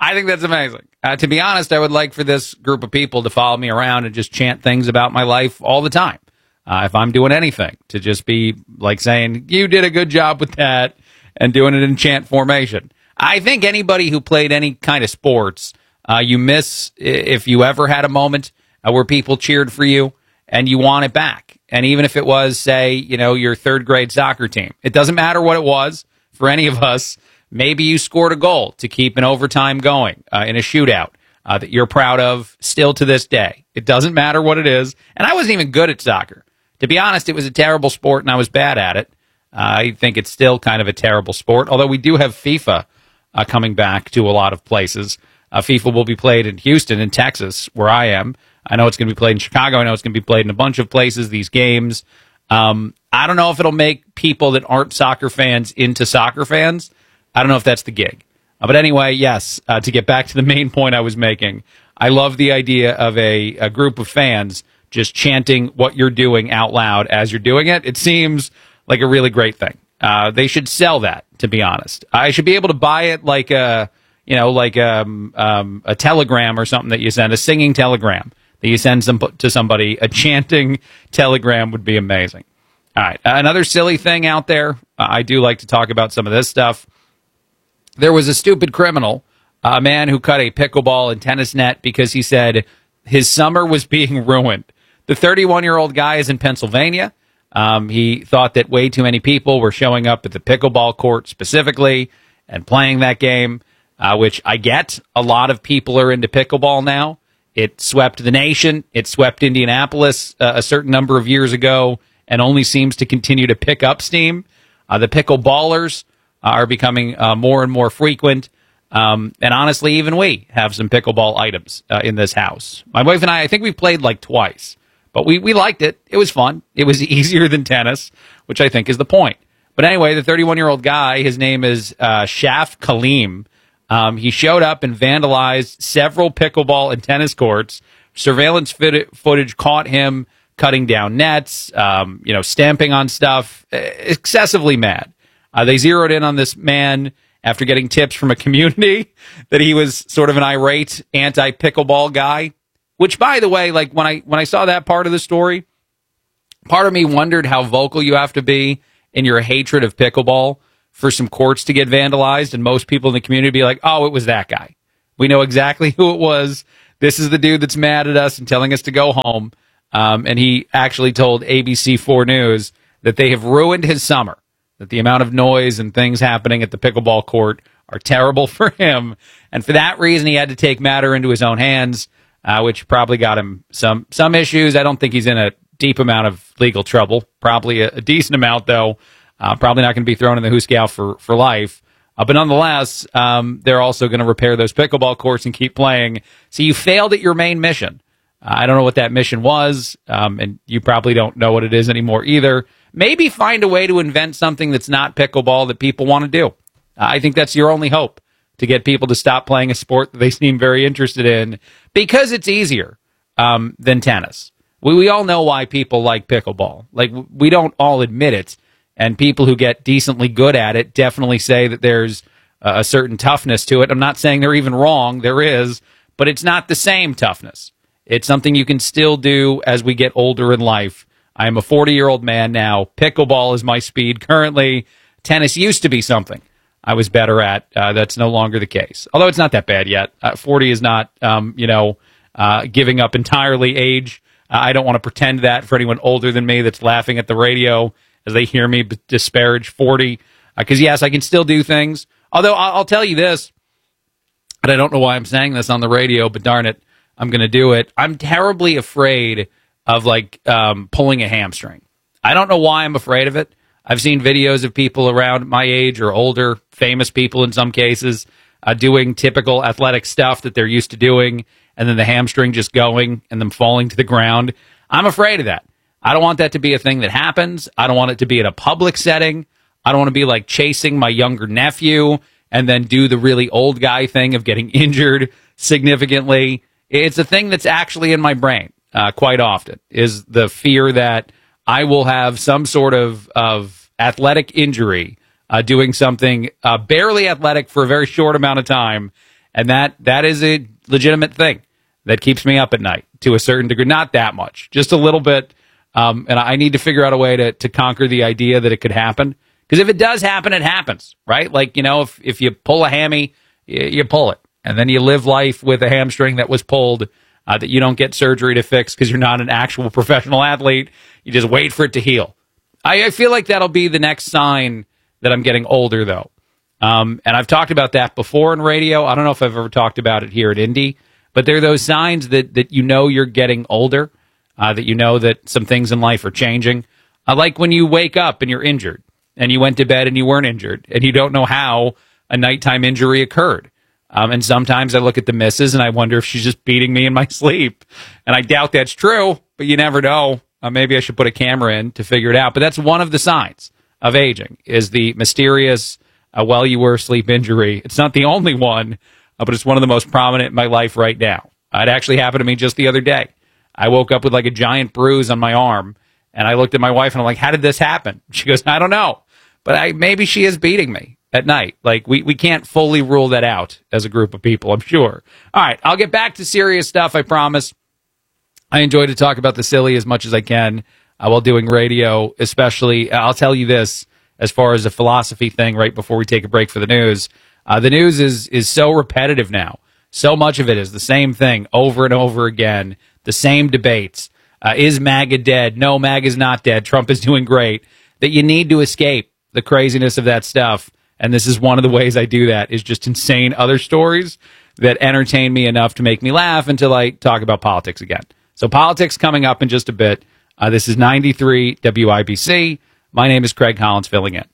I think that's amazing. To be honest, I would like for this group of people to follow me around and just chant things about my life all the time. If I'm doing anything, to just be like saying, you did a good job with that, and doing it in chant formation. I think anybody who played any kind of sports, you miss if you ever had a moment where people cheered for you and you want it back. And even if it was, say, your third grade soccer team, it doesn't matter what it was for any of us. Maybe you scored a goal to keep an overtime going in a shootout that you're proud of still to this day. It doesn't matter what it is. And I wasn't even good at soccer. To be honest, it was a terrible sport and I was bad at it. I think it's still kind of a terrible sport, although we do have FIFA coming back to a lot of places. FIFA will be played in Houston, in Texas, where I am. I know it's going to be played in Chicago. I know it's going to be played in a bunch of places, these games. I don't know if it'll make people that aren't soccer fans into soccer fans. I don't know if that's the gig. But anyway, yes, to get back to the main point I was making, I love the idea of a group of fans just chanting what you're doing out loud as you're doing it. It seems like a really great thing. They should sell that, to be honest. I should be able to buy it like a telegram or something that you send, a singing telegram that you send to somebody. A chanting telegram would be amazing. All right, another silly thing out there. I do like to talk about some of this stuff. There was a stupid criminal, a man who cut a pickleball and tennis net because he said his summer was being ruined. The 31-year-old guy is in Pennsylvania. He thought that way too many people were showing up at the pickleball court specifically and playing that game, which I get. A lot of people are into pickleball now. It swept the nation. It swept Indianapolis a certain number of years ago and only seems to continue to pick up steam. The pickleballers are becoming more and more frequent. And honestly, even we have some pickleball items in this house. My wife and I think we played like twice. But we liked it. It was fun. It was easier than tennis, which I think is the point. But anyway, the 31-year-old guy, his name is Shaf Kaleem. He showed up and vandalized several pickleball and tennis courts. Surveillance footage caught him cutting down nets, stamping on stuff, excessively mad. They zeroed in on this man after getting tips from a community that he was sort of an irate anti-pickleball guy. Which, by the way, like when I saw that part of the story, part of me wondered how vocal you have to be in your hatred of pickleball for some courts to get vandalized, and most people in the community be like, oh, it was that guy. We know exactly who it was. This is the dude that's mad at us and telling us to go home. And he actually told ABC4 News that they have ruined his summer, that the amount of noise and things happening at the pickleball court are terrible for him. And for that reason, he had to take matter into his own hands. Which probably got him some issues. I don't think he's in a deep amount of legal trouble. Probably a decent amount, though. Probably not going to be thrown in the Hooskow for life. But nonetheless, they're also going to repair those pickleball courts and keep playing. So you failed at your main mission. I don't know what that mission was, and you probably don't know what it is anymore either. Maybe find a way to invent something that's not pickleball that people want to do. I think that's your only hope, to get people to stop playing a sport that they seem very interested in, because it's easier than tennis. We all know why people like pickleball. Like, we don't all admit it, and people who get decently good at it definitely say that there's a certain toughness to it. I'm not saying they're even wrong. There is, but it's not the same toughness. It's something you can still do as we get older in life. I am a 40-year-old man now. Pickleball is my speed currently. Tennis used to be something I was better at. That's no longer the case. Although it's not that bad yet. 40 is not, giving up entirely age. I don't want to pretend that for anyone older than me that's laughing at the radio as they hear me disparage 40. Because, yes, I can still do things. Although I'll tell you this, and I don't know why I'm saying this on the radio, but darn it, I'm going to do it. I'm terribly afraid of, pulling a hamstring. I don't know why I'm afraid of it. I've seen videos of people around my age or older, famous people in some cases, doing typical athletic stuff that they're used to doing, and then the hamstring just going and them falling to the ground. I'm afraid of that. I don't want that to be a thing that happens. I don't want it to be in a public setting. I don't want to be like chasing my younger nephew and then do the really old guy thing of getting injured significantly. It's a thing that's actually in my brain quite often, is the fear that I will have some sort of athletic injury doing something barely athletic for a very short amount of time, And that is a legitimate thing that keeps me up at night to a certain degree. Not that much, just a little bit. And I need to figure out a way to conquer the idea that it could happen. Because if it does happen, it happens, right? Like, if you pull a hammy, you pull it. And then you live life with a hamstring that was pulled that you don't get surgery to fix because you're not an actual professional athlete. You just wait for it to heal. I feel like that'll be the next sign that I'm getting older, though. And I've talked about that before in radio. I don't know if I've ever talked about it here at Indy, but there are those signs that you're getting older, that that some things in life are changing. Like when you wake up and you're injured, and you went to bed and you weren't injured, and you don't know how a nighttime injury occurred. And sometimes I look at the missus and I wonder if she's just beating me in my sleep. And I doubt that's true, but you never know. Maybe I should put a camera in to figure it out. But that's one of the signs of aging, is the mysterious while you were asleep injury. It's not the only one, but it's one of the most prominent in my life right now. It actually happened to me just the other day. I woke up with like a giant bruise on my arm, and I looked at my wife and I'm like, how did this happen? She goes, I don't know, but maybe she is beating me at night. Like, we can't fully rule that out as a group of people, I'm sure. All right, I'll get back to serious stuff, I promise. I enjoy to talk about the silly as much as I can while doing radio, especially. I'll tell you this, as far as a philosophy thing right before we take a break for the news. The news is so repetitive now. So much of it is the same thing over and over again, the same debates. Is MAGA dead? No, MAGA's not dead. Trump is doing great. That you need to escape the craziness of that stuff. And this is one of the ways I do that, is just insane other stories that entertain me enough to make me laugh until I talk about politics again. So politics coming up in just a bit. This is 93 WIBC. My name is Craig Collins, filling in.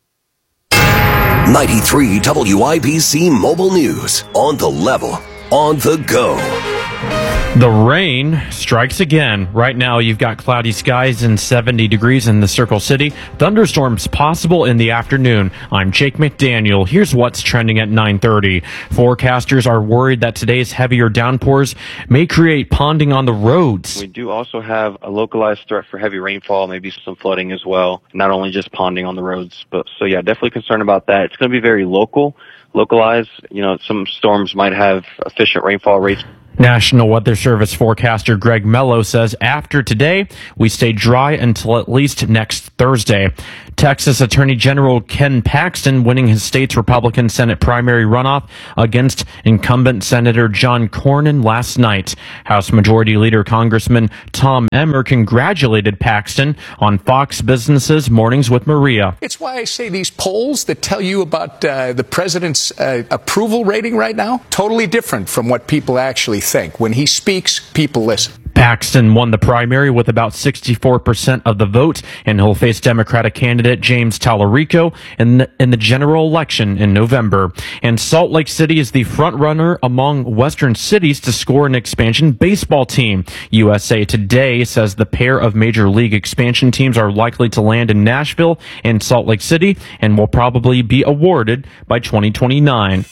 93 WIBC Mobile News. On the level, on the go. The rain strikes again. Right now, you've got cloudy skies and 70 degrees in the Circle City. Thunderstorms possible in the afternoon. I'm Jake McDaniel. Here's what's trending at 9:30. Forecasters are worried that today's heavier downpours may create ponding on the roads. We do also have a localized threat for heavy rainfall, maybe some flooding as well. Not only just ponding on the roads, but so yeah, definitely concerned about that. It's going to be very localized. Some storms might have efficient rainfall rates. National Weather Service forecaster Greg Mello says after today, we stay dry until at least next Thursday. Texas Attorney General Ken Paxton winning his state's Republican Senate primary runoff against incumbent Senator John Cornyn last night. House Majority Leader Congressman Tom Emmer congratulated Paxton on Fox Business's Mornings with Maria. It's why I say these polls that tell you about the president's approval rating right now, totally different from what people actually think. When he speaks, people listen. Paxton won the primary with about 64% of the vote, and he'll face Democratic candidate James Tallarico in the general election in November. And Salt Lake City is the front runner among Western cities to score an expansion baseball team. USA Today says the pair of Major League expansion teams are likely to land in Nashville and Salt Lake City and will probably be awarded by 2029.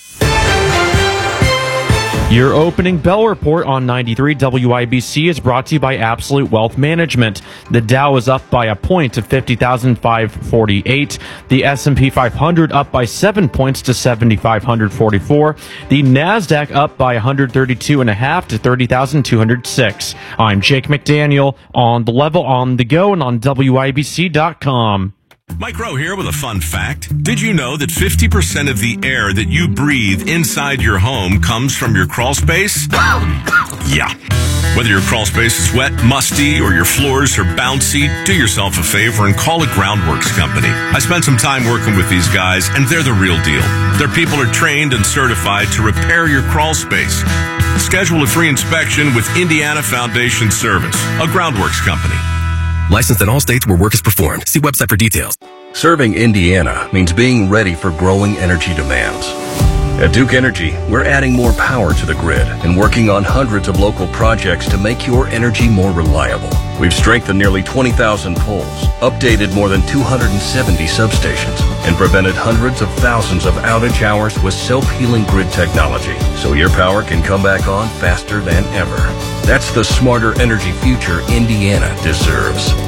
Your opening bell report on 93 WIBC is brought to you by Absolute Wealth Management. The Dow is up by a point to 50,548. The S&P 500 up by 7 points to 7,544. The NASDAQ up by 132.5 to 30,206. I'm Jake McDaniel, on the level, on the go, and on WIBC.com. Mike Rowe here with a fun fact. Did you know that 50% of the air that you breathe inside your home comes from your crawl space? Yeah. Whether your crawl space is wet, musty, or your floors are bouncy, do yourself a favor and call a Groundworks company. I spent some time working with these guys, and they're the real deal. Their people are trained and certified to repair your crawl space. Schedule a free inspection with Indiana Foundation Service, a Groundworks company. Licensed in all states where work is performed. See website for details. Serving Indiana means being ready for growing energy demands. At Duke Energy, we're adding more power to the grid and working on hundreds of local projects to make your energy more reliable. We've strengthened nearly 20,000 poles, updated more than 270 substations, and prevented hundreds of thousands of outage hours with self-healing grid technology, so your power can come back on faster than ever. That's the smarter energy future Indiana deserves.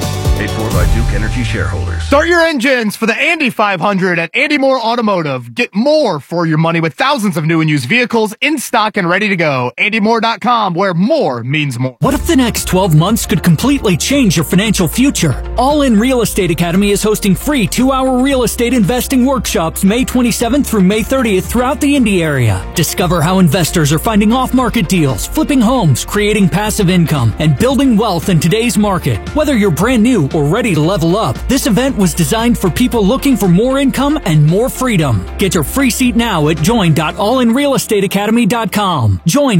Paid for by Duke Energy shareholders. Start your engines for the Andy 500 at Andy Moore Automotive. Get more for your money with thousands of new and used vehicles in stock and ready to go. AndyMoore.com, where more means more. What if the next 12 months could completely change your financial future? All In Real Estate Academy is hosting free 2-hour real estate investing workshops May 27th through May 30th throughout the Indy area. Discover how investors are finding off-market deals, flipping homes, creating passive income, and building wealth in today's market. Whether you're brand new or ready to level up, this event was designed for people looking for more income and more freedom. Get your free seat now at join.allinrealestateacademy.com.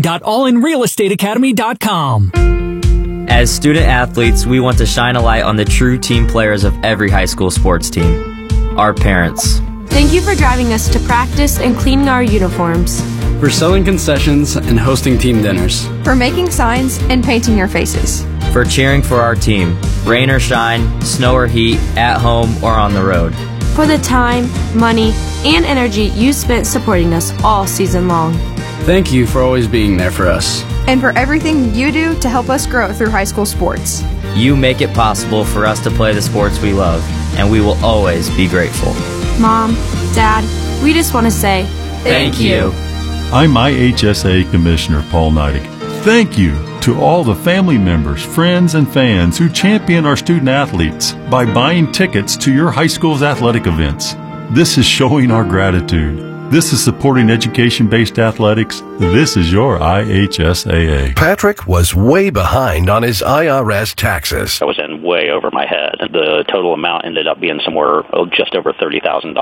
Join.allinrealestateacademy.com. As student athletes, we want to shine a light on the true team players of every high school sports team, our parents. Thank you for driving us to practice and cleaning our uniforms. For selling concessions and hosting team dinners. For making signs and painting your faces. For cheering for our team, rain or shine, snow or heat, at home or on the road. For the time, money, and energy you spent supporting us all season long. Thank you for always being there for us. And for everything you do to help us grow through high school sports. You make it possible for us to play the sports we love, and we will always be grateful. Mom, Dad, we just want to say thank you. I'm IHSA Commissioner Paul Neidig. Thank you to all the family members, friends, and fans who champion our student athletes by buying tickets to your high school's athletic events. This is showing our gratitude. This is supporting education-based athletics. This is your IHSAA. Patrick was way behind on his IRS taxes. I was in way over my head. The total amount ended up being somewhere just over $30,000.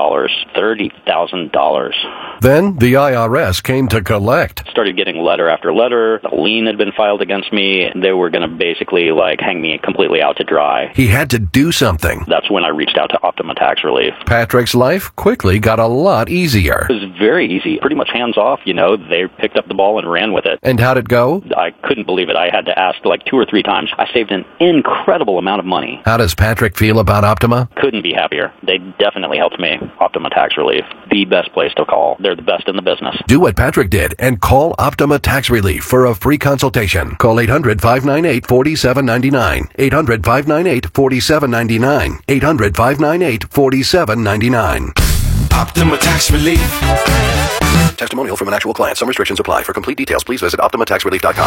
$30,000. Then the IRS came to collect. Started getting letter after letter. A lien had been filed against me. They were going to basically hang me completely out to dry. He had to do something. That's when I reached out to Optima Tax Relief. Patrick's life quickly got a lot easier. It was very easy, pretty much hands off. They picked up the ball and ran with it. And how'd it go? I couldn't believe it. I had to ask 2 or 3 times. I saved an incredible amount of money. How does Patrick feel about Optima? Couldn't be happier. They definitely helped me. Optima Tax Relief, the best place to call. They're the best in the business. Do what Patrick did and call Optima Tax Relief for a free consultation. Call 800-598-4799. 800-598-4799. 800-598-4799. Optima Tax Relief. Testimonial from an actual client. Some restrictions apply. For complete details, please visit OptimaTaxRelief.com.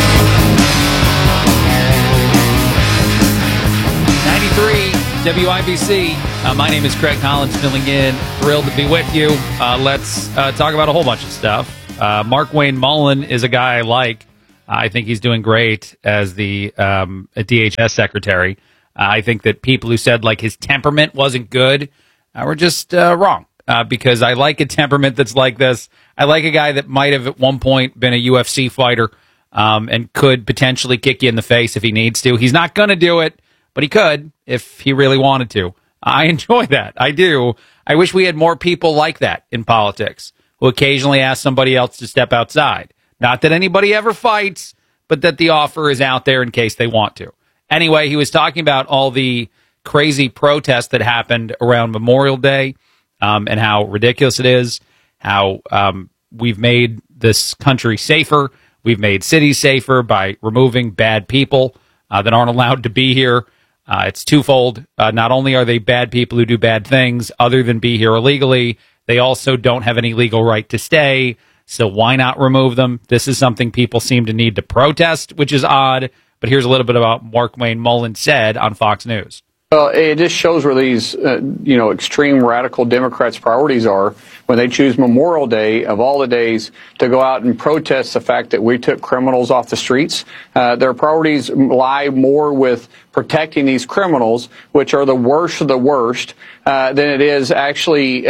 93 WIBC. My name is Craig Collins, filling in. Thrilled to be with you. Let's talk about a whole bunch of stuff. Mark Wayne Mullen is a guy I like. I think he's doing great as the DHS secretary. I think that people who said his temperament wasn't good were just wrong. Because I like a temperament that's like this. I like a guy that might have at one point been a UFC fighter and could potentially kick you in the face if he needs to. He's not going to do it, but he could if he really wanted to. I enjoy that. I do. I wish we had more people like that in politics who occasionally ask somebody else to step outside. Not that anybody ever fights, but that the offer is out there in case they want to. Anyway, he was talking about all the crazy protests that happened around Memorial Day. And how ridiculous it is, how we've made this country safer. We've made cities safer by removing bad people that aren't allowed to be here. It's twofold. Not only are they bad people who do bad things other than be here illegally, they also don't have any legal right to stay. So why not remove them? This is something people seem to need to protest, which is odd. But here's a little bit about Mark Wayne Mullen said on Fox News. Well, it just shows where these, extreme radical Democrats' priorities are when they choose Memorial Day, of all the days, to go out and protest the fact that we took criminals off the streets. Their priorities lie more with protecting these criminals, which are the worst of the worst, than it is actually,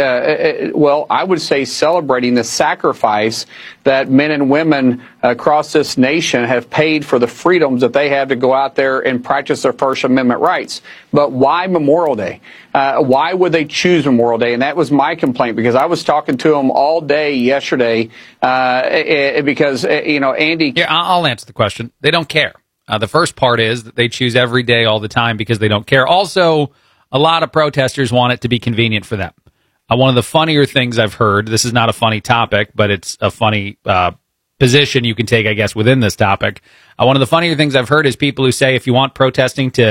I would say celebrating the sacrifice that men and women across this nation have paid for the freedoms that they have to go out there and practice their First Amendment rights. But why Memorial Day? Why would they choose Memorial Day? And that was my complaint, because I was talking to them all day yesterday because, Andy... Yeah, I'll answer the question. They don't care. The first part is that they choose every day all the time because they don't care. Also, a lot of protesters want it to be convenient for them. One of the funnier things I've heard, this is not a funny topic, but it's a funny position you can take, I guess, within this topic. One of the funnier things I've heard is people who say if you want protesting to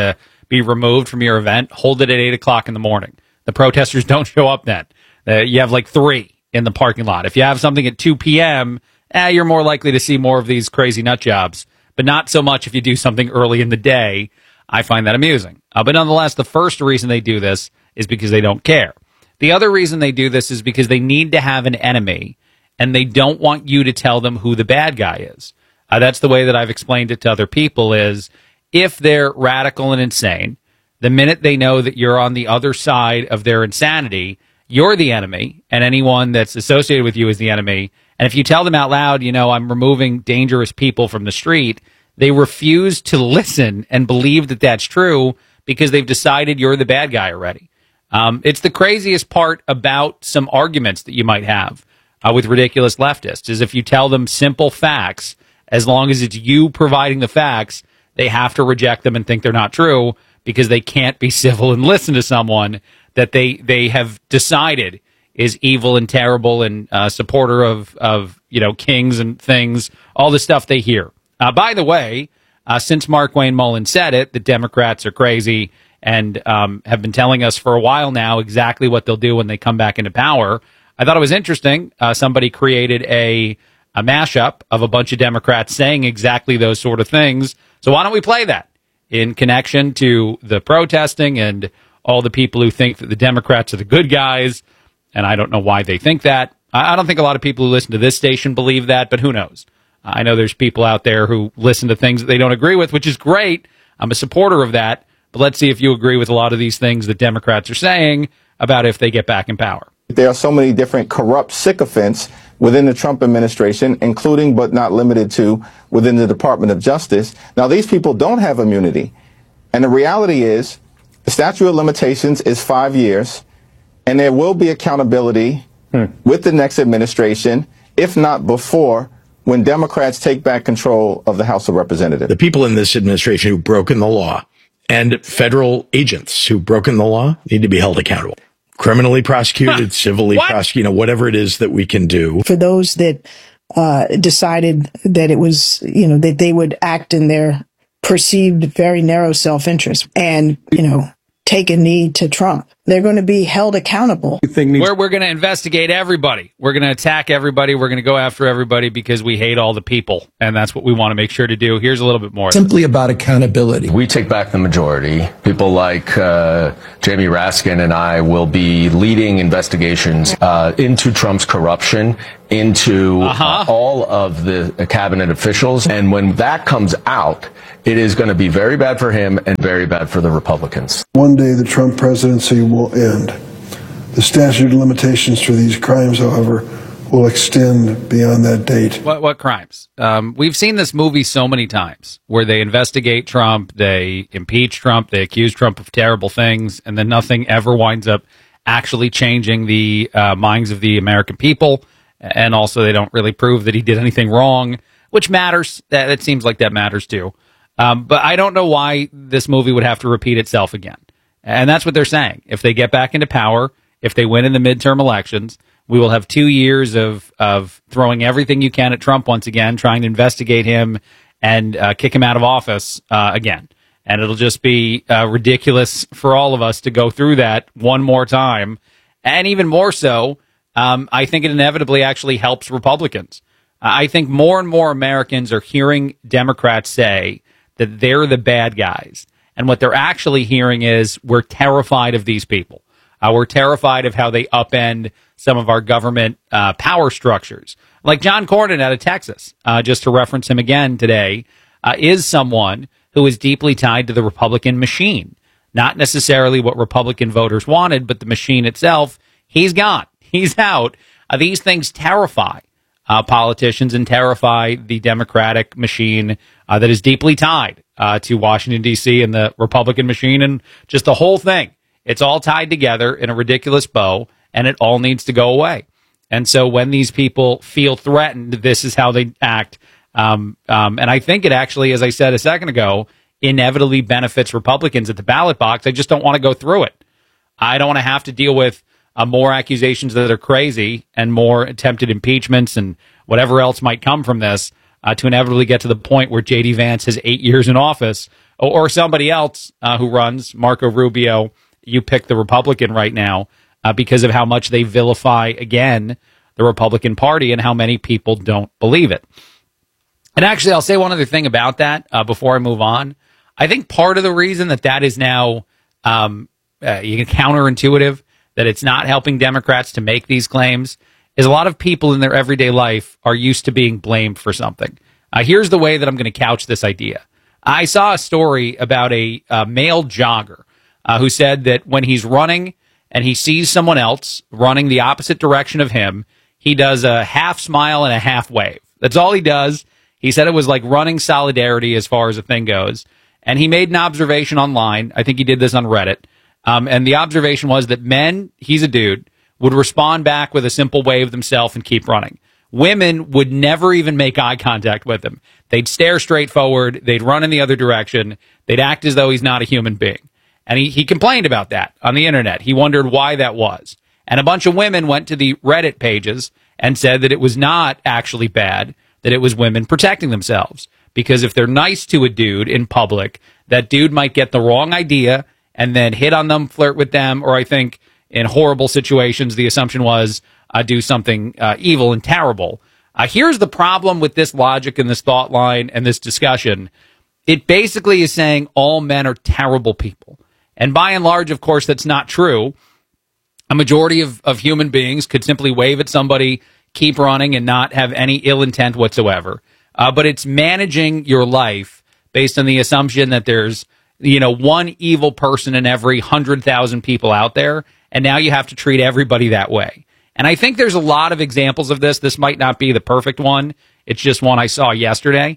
be removed from your event, hold it at 8 o'clock in the morning. The protesters don't show up then. You have like 3 in the parking lot. If you have something at 2 p.m., you're more likely to see more of these crazy nut jobs, but not so much if you do something early in the day. I find that amusing. But nonetheless, the first reason they do this is because they don't care. The other reason they do this is because they need to have an enemy, and they don't want you to tell them who the bad guy is. That's the way that I've explained it to other people is if they're radical and insane, the minute they know that you're on the other side of their insanity, you're the enemy, and anyone that's associated with you is the enemy. And if you tell them out loud, I'm removing dangerous people from the street, they refuse to listen and believe that that's true because they've decided you're the bad guy already. It's the craziest part about some arguments that you might have with ridiculous leftists is if you tell them simple facts, as long as it's you providing the facts, they have to reject them and think they're not true because they can't be civil and listen to someone that they have decided is evil and terrible and supporter of kings and things, all the stuff they hear. By the way, since Mark Wayne Mullen said it, the Democrats are crazy and have been telling us for a while now exactly what they'll do when they come back into power. I thought it was interesting. Somebody created a mashup of a bunch of Democrats saying exactly those sort of things. So why don't we play that in connection to the protesting and all the people who think that the Democrats are the good guys? And I don't know why they think that. I don't think a lot of people who listen to this station believe that, but who knows? I know there's people out there who listen to things that they don't agree with, which is great. I'm a supporter of that. But let's see if you agree with a lot of these things that Democrats are saying about if they get back in power. There are so many different corrupt sycophants within the Trump administration, including but not limited to within the Department of Justice. Now, these people don't have immunity. And the reality is the statute of limitations is 5 years, and there will be accountability with the next administration, if not before, when Democrats take back control of the House of Representatives. The people in this administration who've broken the law and federal agents who've broken the law need to be held accountable. Criminally prosecuted, civilly prosecuted, whatever it is that we can do. For those that decided that it was, that they would act in their perceived very narrow self-interest and, take a knee to Trump, they're going to be held accountable. We're going to investigate everybody. We're going to attack everybody. We're going to go after everybody because we hate all the people. And that's what we want to make sure to do. Here's a little bit more. Simply about accountability. We take back the majority. People like Jamie Raskin and I will be leading investigations into Trump's corruption, into all of the cabinet officials. And when that comes out, it is going to be very bad for him and very bad for the Republicans. One day the Trump presidency will end. The statute of limitations for these crimes, however, will extend beyond that date. What crimes? We've seen this movie so many times where they investigate Trump, they impeach Trump, they accuse Trump of terrible things, and then nothing ever winds up actually changing the minds of the American people. And also they don't really prove that he did anything wrong, which matters. That seems like that matters too. But I don't know why this movie would have to repeat itself again. And that's what they're saying. If they get back into power, if they win in the midterm elections, we will have 2 years of throwing everything you can at Trump once again, trying to investigate him and kick him out of office again. And it'll just be ridiculous for all of us to go through that one more time. And even more so, I think it inevitably actually helps Republicans. I think more and more Americans are hearing Democrats say that they're the bad guys. And what they're actually hearing is we're terrified of these people. We're terrified of how they upend some of our government power structures. Like John Cornyn out of Texas, just to reference him again today, is someone who is deeply tied to the Republican machine. Not necessarily what Republican voters wanted, but the machine itself. He's gone. He's out. These things terrify politicians and terrify the Democratic machine that is deeply tied to Washington, D.C. and the Republican machine and just the whole thing. It's all tied together in a ridiculous bow, and it all needs to go away. And so when these people feel threatened, this is how they act. And I think it actually, as I said a second ago, inevitably benefits Republicans at the ballot box. I just don't want to go through it. I don't want to have to deal with more accusations that are crazy and more attempted impeachments and whatever else might come from this. to inevitably get to the point where J.D. Vance has 8 years in office, or somebody else who runs, Marco Rubio. You pick the Republican right now because of how much they vilify, again, the Republican Party and how many people don't believe it. And actually, I'll say one other thing about that before I move on. I think part of the reason that is now counterintuitive, that it's not helping Democrats to make these claims, is a lot of people in their everyday life are used to being blamed for something. Here's the way that I'm going to couch this idea. I saw a story about a male jogger who said that when he's running and he sees someone else running the opposite direction of him, he does a half smile and a half wave. That's all he does. He said it was like running solidarity as far as the thing goes. And he made an observation online. I think he did this on Reddit. And the observation was that men, he's a dude, would respond back with a simple wave themselves and keep running. Women would never even make eye contact with him. They'd stare straight forward. They'd run in the other direction. They'd act as though he's not a human being. And he complained about that on the internet. He wondered why that was. And a bunch of women went to the Reddit pages and said that it was not actually bad, that it was women protecting themselves. Because if they're nice to a dude in public, that dude might get the wrong idea and then hit on them, flirt with them, or I think in horrible situations, the assumption was do something evil and terrible. Here's the problem with this logic and this thought line and this discussion. It basically is saying all men are terrible people. And by and large, of course, that's not true. A majority of human beings could simply wave at somebody, keep running, and not have any ill intent whatsoever. But it's managing your life based on the assumption that there's, one evil person in every 100,000 people out there, and now you have to treat everybody that way. And I think there's a lot of examples of this. This might not be the perfect one. It's just one I saw yesterday.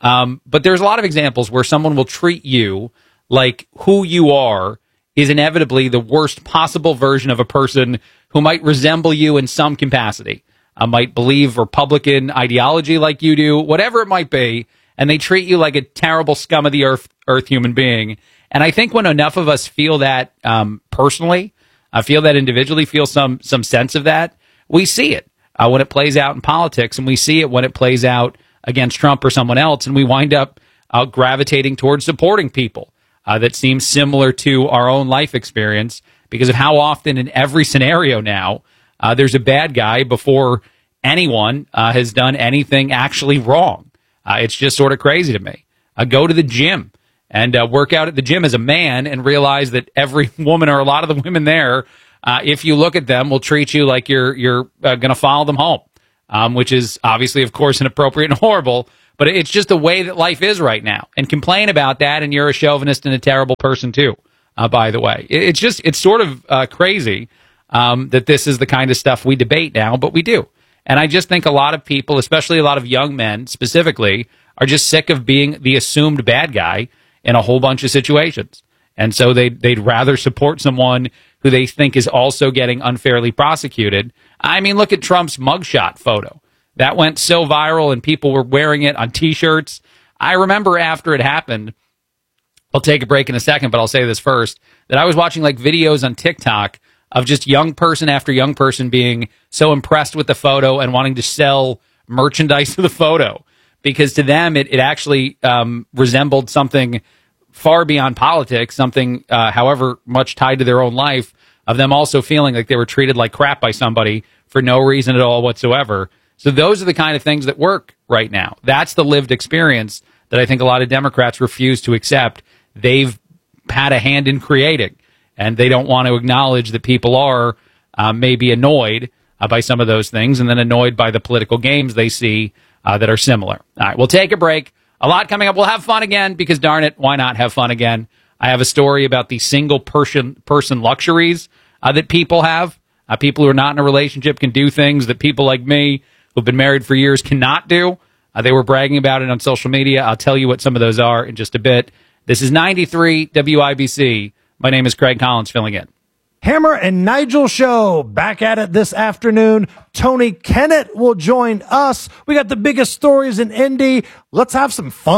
But there's a lot of examples where someone will treat you like who you are is inevitably the worst possible version of a person who might resemble you in some capacity. Might believe Republican ideology like you do, whatever it might be, and they treat you like a terrible scum of the earth human being. And I think when enough of us feel that personally, feel that individually, feel some sense of that, we see it when it plays out in politics, and we see it when it plays out against Trump or someone else, and we wind up gravitating towards supporting people that seem similar to our own life experience because of how often in every scenario now there's a bad guy before anyone has done anything actually wrong. It's just sort of crazy to me. Go to the gym and work out at the gym as a man and realize that every woman or a lot of the women there, if you look at them, will treat you like you're going to follow them home, which is obviously, of course, inappropriate and horrible. But it's just the way that life is right now. And complain about that, and you're a chauvinist and a terrible person, too, by the way. It's sort of crazy that this is the kind of stuff we debate now, but we do. And I just think a lot of people, especially a lot of young men specifically, are just sick of being the assumed bad guy in a whole bunch of situations. And so they'd rather support someone who they think is also getting unfairly prosecuted. I mean, look at Trump's mugshot photo. That went so viral, and people were wearing it on T-shirts. I remember after it happened, I'll take a break in a second, but I'll say this first, that I was watching like videos on TikTok of just young person after young person being so impressed with the photo and wanting to sell merchandise to the photo. Because to them, it actually resembled something far beyond politics, something however much tied to their own life, of them also feeling like they were treated like crap by somebody for no reason at all whatsoever. So those are the kind of things that work right now. That's the lived experience that I think a lot of Democrats refuse to accept. They've had a hand in creating, and they don't want to acknowledge that people are maybe annoyed by some of those things, and then annoyed by the political games they see that are similar. All right, we'll take a break. A lot coming up. We'll have fun again because, darn it, why not have fun again? I have a story about the single person luxuries that people have. People who are not in a relationship can do things that people like me who've been married for years cannot do. They were bragging about it on social media. I'll tell you what some of those are in just a bit. This is 93 WIBC. My name is Craig Collins, filling in. Hammer and Nigel show back at it this afternoon. Tony Kennett will join us. We got the biggest stories in Indy. Let's have some fun.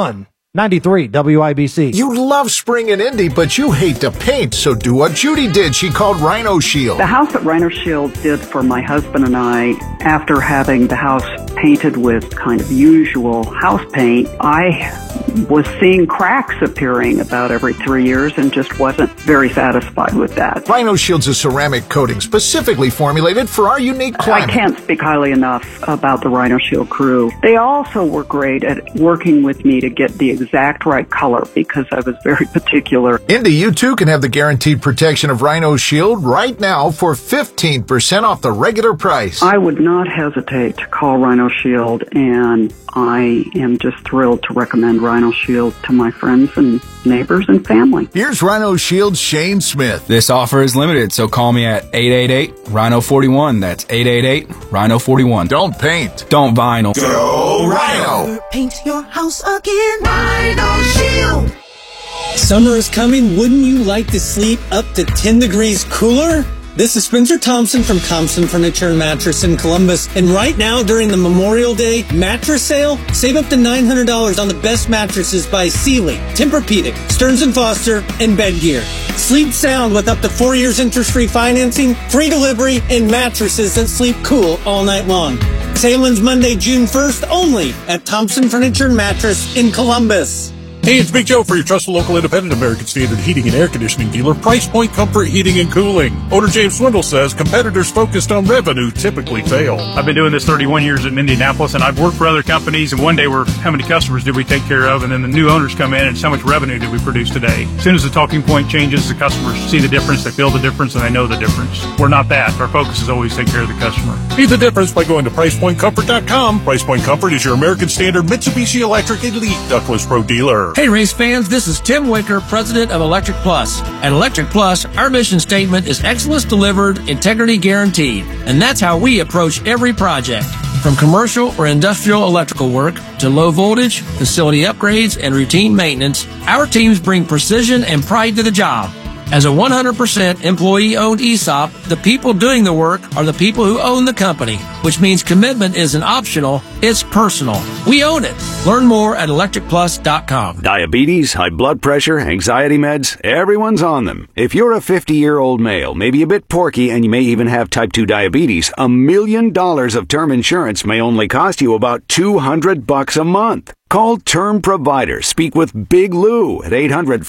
93 WIBC. You love spring and Indy, but you hate to paint, so do what Judy did. She called Rhino Shield. The house that Rhino Shield did for my husband and I, after having the house painted with kind of usual house paint, I was seeing cracks appearing about every 3 years and just wasn't very satisfied with that. Rhino Shield's a ceramic coating specifically formulated for our unique climate. I can't speak highly enough about the Rhino Shield crew. They also were great at working with me to get the exact right color because I was very particular. Indy, you too can have the guaranteed protection of Rhino Shield right now for 15% off the regular price. I would not hesitate to call Rhino Shield, and I am just thrilled to recommend Rhino Shield to my friends and neighbors and family. Here's Rhino Shield's Shane Smith. This offer is limited, so call me at 888-RHINO-41. That's 888-RHINO-41. Don't paint. Don't vinyl. Go Rhino. Paint your house again. Rhino Shield. Summer is coming. Wouldn't you like to sleep up to 10 degrees cooler? This is Spencer Thompson from Thompson Furniture and Mattress in Columbus. And right now, during the Memorial Day mattress sale, save up to $900 on the best mattresses by Sealy, Tempur-Pedic, Stearns & Foster, and Bedgear. Sleep sound with up to 4 years interest-free financing, free delivery, and mattresses that sleep cool all night long. Sale ends Monday, June 1st, only at Thompson Furniture and Mattress in Columbus. Hey, it's Big Joe for your trusted local independent American Standard heating and air conditioning dealer, Price Point Comfort Heating and Cooling. Owner James Swindle says competitors focused on revenue typically fail. I've been doing this 31 years in Indianapolis, and I've worked for other companies, and one day we're, how many customers did we take care of? And then the new owners come in, and how much revenue did we produce today? As soon as the talking point changes, the customers see the difference, they feel the difference, and they know the difference. We're not that. Our focus is always take care of the customer. Beat the difference by going to PricePointComfort.com. Price Point Comfort is your American Standard Mitsubishi Electric Elite Ductless Pro dealer. Hey, race fans, this is Tim Wicker, president of Electric Plus. At Electric Plus, our mission statement is excellence delivered, integrity guaranteed. And that's how we approach every project. From commercial or industrial electrical work to low voltage, facility upgrades, and routine maintenance, our teams bring precision and pride to the job. As a 100% employee-owned ESOP, the people doing the work are the people who own the company, which means commitment isn't optional, it's personal. We own it. Learn more at electricplus.com. Diabetes, high blood pressure, anxiety meds, everyone's on them. If you're a 50-year-old male, maybe a bit porky, and you may even have type 2 diabetes, $1 million of term insurance may only cost you about $200 a month. Call Term Provider. Speak with Big Lou at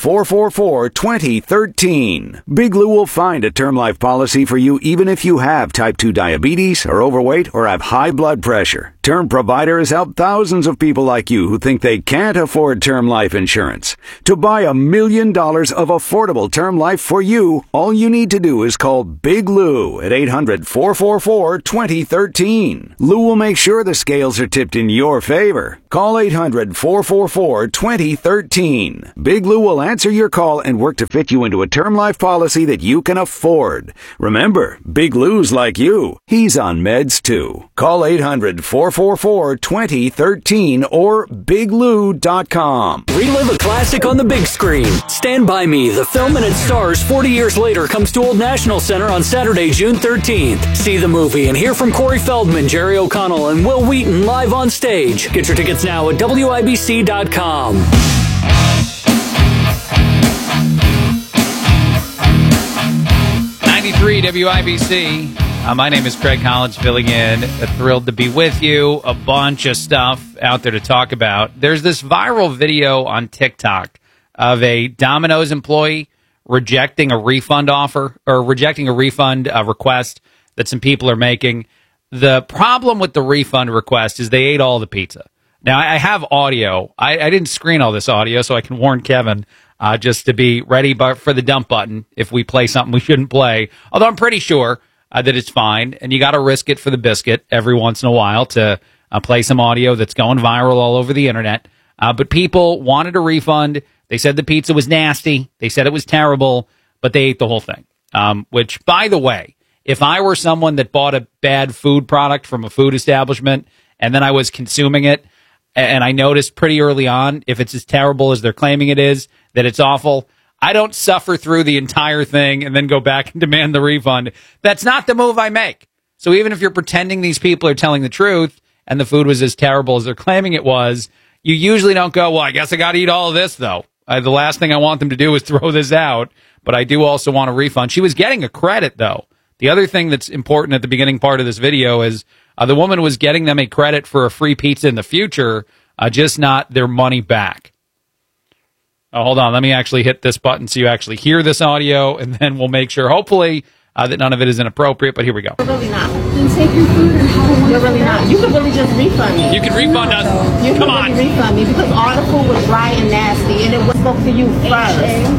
800-444-2013. Big Lou will find a term life policy for you even if you have type 2 diabetes, are overweight, or have high blood pressure. Term Provider has helped thousands of people like you who think they can't afford term life insurance. To buy $1 million of affordable term life for you, all you need to do is call Big Lou at 800-444-2013. Lou will make sure the scales are tipped in your favor. Call 800-444-2013. Big Lou will answer your call and work to fit you into a term life policy that you can afford. Remember, Big Lou's like you. He's on meds too. Call 800-444-2013 or biglou.com. Relive a classic on the big screen. Stand By Me, the film and its stars 40 years later comes to Old National Center on Saturday, June 13th. See the movie and hear from Corey Feldman, Jerry O'Connell, and Will Wheaton live on stage. Get your tickets now at WIBC.com. WIBC. My name is Craig Collins, filling in. Thrilled to be with you. A bunch of stuff out there to talk about. There's this viral video on TikTok of a Domino's employee rejecting a refund offer or rejecting a refund request that some people are making. The problem with the refund request is they ate all the pizza. Now, I have audio. I didn't screen all this audio, so I can warn Kevin just to be ready for the dump button if we play something we shouldn't play. Although I'm pretty sure that it's fine, and you got to risk it for the biscuit every once in a while to play some audio that's going viral all over the internet. But people wanted a refund. They said the pizza was nasty. They said it was terrible, but they ate the whole thing. Which, by the way, if I were someone that bought a bad food product from a food establishment and then I was consuming it, and I noticed pretty early on, if it's as terrible as they're claiming it is, that it's awful, I don't suffer through the entire thing and then go back and demand the refund. That's not the move I make. So even if you're pretending these people are telling the truth and the food was as terrible as they're claiming it was, You usually don't go, well, I guess I got to eat all of this, though. The last thing I want them to do is throw this out, but I do also want a refund. She was getting a credit, though. The other thing that's important at the beginning part of this video is the woman was getting them a credit for a free pizza in the future, just not their money back. Oh, hold on. Let me actually hit this button so you actually hear this audio, and then we'll make sure, hopefully, that none of it is inappropriate, but here we go. You're really not. Then take your food and have a wonderful. You're really not. You could really just refund me. You can refund us. You Come can on. really refund me because all the food was dry and nasty, and it was spoke to you first.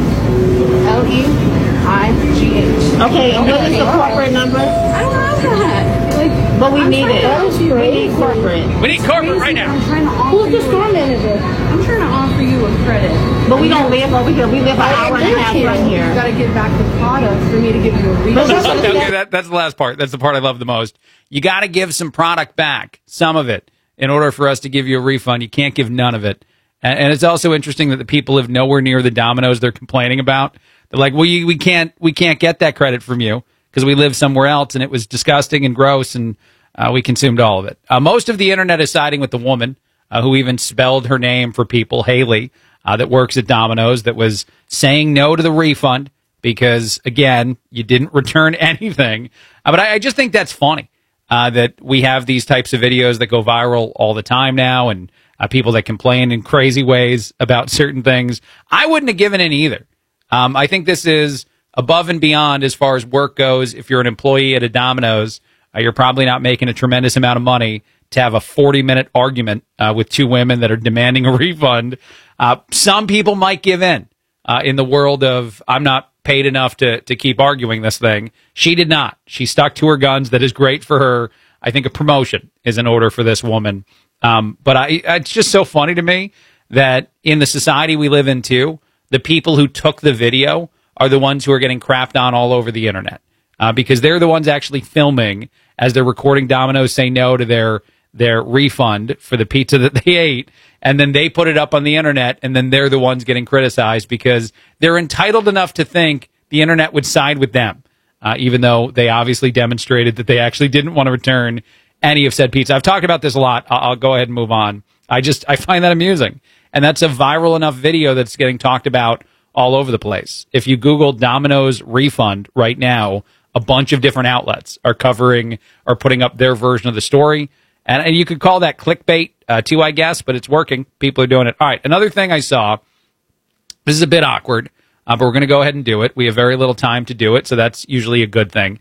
Leigh. Okay, and what is the corporate number? I don't have that. But we need it. We need corporate. We need corporate right now. Who's the store manager? I'm trying to offer you a credit. But we don't live over here. We live an hour and a half from here. You got to get back the product for me to give you a refund. Okay, that's the last part. That's the part I love the most. You got to give some product back, some of it, in order for us to give you a refund. You can't give none of it. And it's also interesting that the people live nowhere near the Domino's they're complaining about. They're like, well, we can't get that credit from you because we live somewhere else, and it was disgusting and gross, and we consumed all of it. Most of the internet is siding with the woman who even spelled her name for people, Haley, that works at Domino's, that was saying no to the refund because, again, you didn't return anything. But I just think that's funny that we have these types of videos that go viral all the time now, and people that complain in crazy ways about certain things. I wouldn't have given in either. I think this is above and beyond as far as work goes. If you're an employee at a Domino's, you're probably not making a tremendous amount of money to have a 40-minute argument with two women that are demanding a refund. Some people might give in the world of, I'm not paid enough to keep arguing this thing. She did not. She stuck to her guns. That is great for her. I think a promotion is in order for this woman. But it's just so funny to me that in the society we live in, too, the people who took the video are the ones who are getting crapped on all over the internet because they're the ones actually filming as they're recording Domino's say no to their refund for the pizza that they ate, and then they put it up on the internet, and then they're the ones getting criticized because they're entitled enough to think the internet would side with them, even though they obviously demonstrated that they actually didn't want to return any of said pizza. I've talked about this a lot. I'll go ahead and move on. I find that amusing. And that's a viral enough video that's getting talked about all over the place. If you Google Domino's refund right now, a bunch of different outlets are covering or putting up their version of the story. And you could call that clickbait too, I guess, but it's working. People are doing it. All right, another thing I saw, this is a bit awkward, but we're going to go ahead and do it. We have very little time to do it, so that's usually a good thing.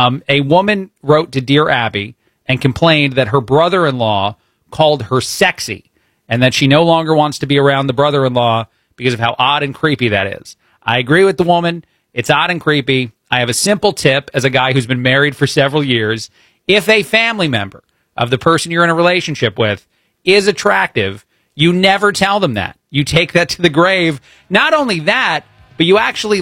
A woman wrote to Dear Abby and complained that her brother-in-law called her sexy and that she no longer wants to be around the brother-in-law because of how odd and creepy that is. I agree with the woman. It's odd and creepy. I have a simple tip as a guy who's been married for several years. If a family member of the person you're in a relationship with is attractive, you never tell them that. You take that to the grave. Not only that, but you actually